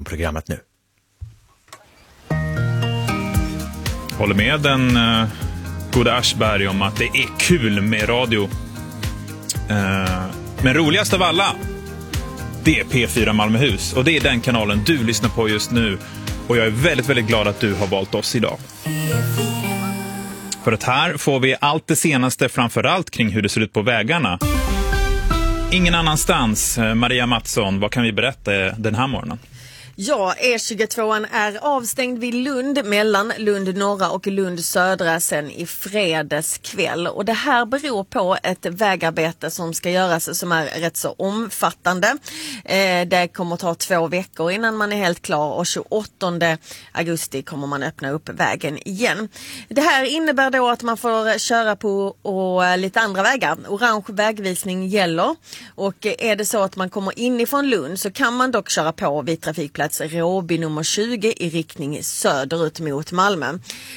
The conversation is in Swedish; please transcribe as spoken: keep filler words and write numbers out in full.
programmet nu. Håller med den uh, gode Aschberg om att det är kul med radio. Uh, men roligast av alla, det är P fyra Malmöhus. Och det är den kanalen du lyssnar på just nu. Och jag är väldigt, väldigt glad att du har valt oss idag. För att här får vi allt det senaste, framförallt kring hur det ser ut på vägarna. Ingen annanstans. Maria Mattsson, vad kan vi berätta den här morgonen? Ja, E tjugotvå är avstängd vid Lund mellan Lund norra och Lund södra sen i fredags kväll. Och det här beror på ett vägarbete som ska göras som är rätt så omfattande. Eh, det kommer ta två veckor innan man är helt klar och tjugoåttonde augusti kommer man öppna upp vägen igen. Det här innebär då att man får köra på och lite andra vägar. Orange vägvisning gäller, och är det så att man kommer inifrån Lund så kan man dock köra på vid trafikplats Råby nummer tjugo i riktning söderut mot Malmö.